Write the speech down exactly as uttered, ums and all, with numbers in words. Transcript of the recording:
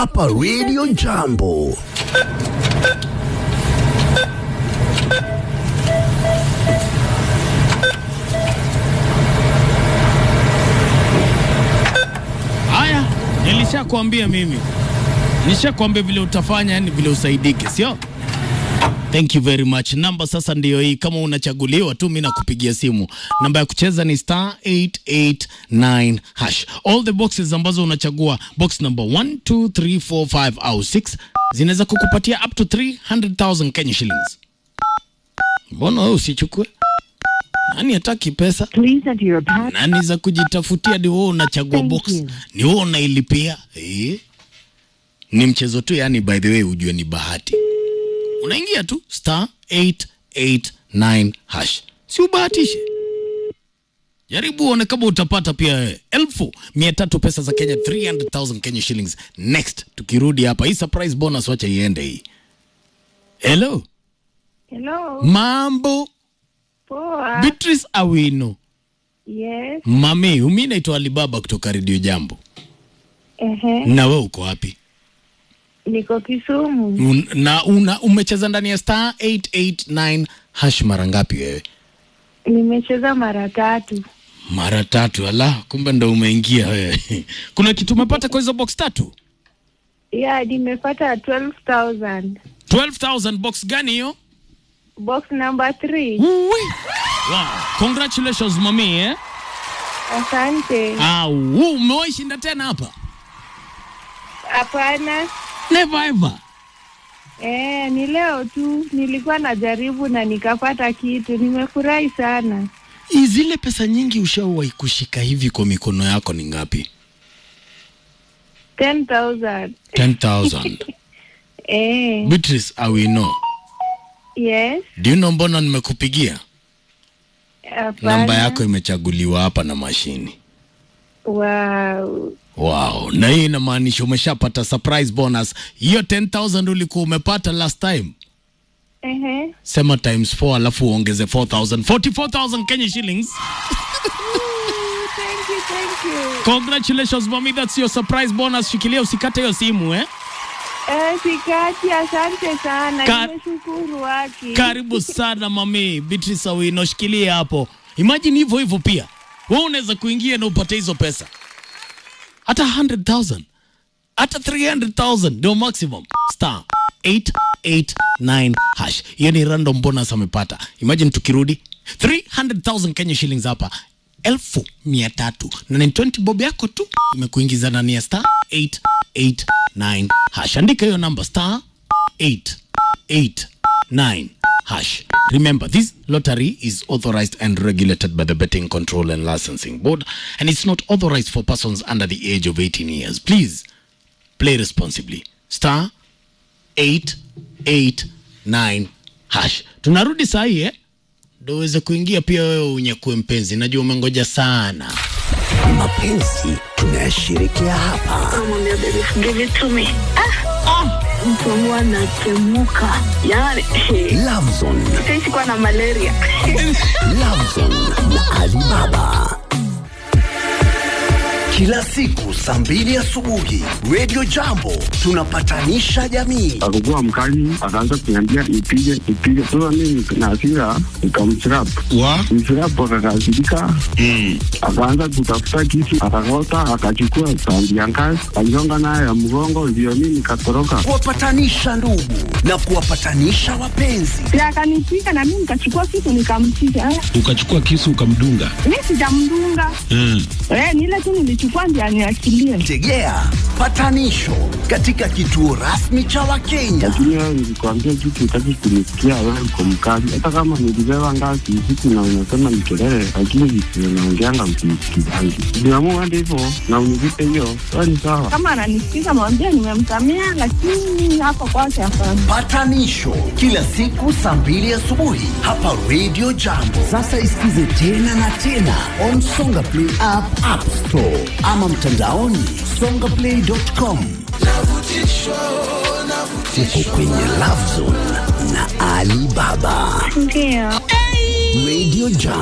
hapa Radio Jambo. Haya, nilishakwambia mimi. Nishakwambia vile utafanya, yani vile usaidike, sio? Thank you very much. Namba sasa ndio hii. Kama unachaguliwa tu mimi nakupigia simu. Namba ya kucheza ni star eight eight nine hash. All the boxes ambazo unachagua, box number one, two, three, four, five au six, zinaweza kukupatia up to three hundred thousand Kenya shillings. Mbona wewe usichukue? Nani hataki pesa? Nani za kujitafutia ndio wewe unachagua box? Ni wewe unailipia. Eh? Ni mchezo tu, yani by the way ujue ni bahati. Unaingia tu star eight eight nine hash. Si ubahatishe. Jaribu uone kama utapata pia elfu mia tatu pesa za Kenya, three hundred thousand Kenya shillings. Next, tukirudi hapa, hii surprise bonus wacha iende hii. Hello. Hello. Mambo. Poa. Beatrice Awino. Yes. Mami, mimi naitwa Alibaba kutoka Radio Jambo. Ehe. Na wewe uko wapi? Niko Kisumu. Un, na una umecheza ndani ya star eight eight nine hash mara ngapi wewe? Nimecheza mara tatu. Mara tatu, ala, kumbe ndo umeingia wewe. Kuna kitu umepata kwa hizo box tatu? Yeah, nimepata twelve thousand. twelve thousand. Box gani hiyo? Box number three. Wow. Congratulations mami, eh? Asante. Ah, umewahi shinda tena hapa? Hapana. Never ever. Eh, ni leo tu nilikuwa najaribu na nikapata kitu. Nimefurahi sana. Zile pesa nyingi ushawahi kushika hivi kwa mikono yako ni ngapi? ten thousand. ten thousand. Eh. Beatrice Awino. Yes. Do you know mbona nimekupigia? Hapana. Namba yako imechaguliwa hapa na mashini. Wow. Wow, na hii inamaanisha umeshapata surprise bonus. Hiyo ten thousand ulikuwa umepata last time. Ehe. Sema times four alafu uongeze four thousand. forty-four thousand Kenya shillings. Thank you, thank you. Congratulations mommy, that's your surprise bonus. Shikilia usikate hiyo simu, eh? Eh, sikati, asante sana. Ka Nimeshukuru waki. Karibu sana mami. Beatrice Awino, shikilia hapo. Imagine hivyo hivyo pia. Wewe unaweza kuingia na upate hizo pesa. Hata one hundred thousand. Hata three hundred thousand ndio maximum. Star eight eight nine hash. Hiyo ni random bonus amepata. Imagine tukirudi three hundred thousand Kenya shillings hapa. Elfu mia tatu. Na ni twenty bob yako tu imekuingiza ndani ya star eight eight nine hash. Andika hiyo number star eight eight nine hash. Remember, this lottery is authorized and regulated by the Betting Control and Licensing Board, and it's not authorized for persons under the age of eighteen years. Please play responsibly. Star eight eight nine hash. Tunarudi saa hii, eh? Ndio uweze kuingia pia wewe unyakue mpenzi. Najua umengoja sana. Mapenzi tunashirikia hapa. Mwambie baby, give it to me. Ah, ah, mtu mwana temuka. Yani, Love Zone. sisi kwa na malaria. Love Zone na Alibaba. Kila siku saa mbili asubuhi Radio Jambo tunapatanisha jamii. Akukua mkali, akaanza kuniambia nipige nipige. Sasa mimi na hasira nikamchirap. Wa? Mchirap akakasirika. Mm. Akaanza kutafuta kisu, akakota, akachukua sandi ya ngazi, aligonga naye ya mgongo, ndio mimi nikatoroka. Kuwapatanisha ndugu na kuwapatanisha wapenzi. Ya akanipiga na mimi nikachukua kitu nikampiga. Ukachukua kisu ukamdunga? Mimi sijamdunga. Mm. Eh, ni ile tu nilichukua ndio aniachilie. Tegea patanisho katika kituo rasmi cha Wakenya. Lakini wewe nilikwambia kitu utaki kunisikia, wewe uko mkali. Hata kama nilibeba ngazi usiku na unasema ni kelele, lakini vitu unaongeanga msikizaji. Niamua hivyo na univipe hiyo, wewe ni sawa. Kama ananisikiza mwambie nimemsamea, lakini hapo kwake hapana. Patanisho kila siku saa mbili asubuhi hapa Radio Jambo. Sasa isikize tena na tena on Songa Play app, App Store ama mtandaoni songa play dot com. Uko kwenye Love Zone na Alibaba. Ndio. Radio Jambo.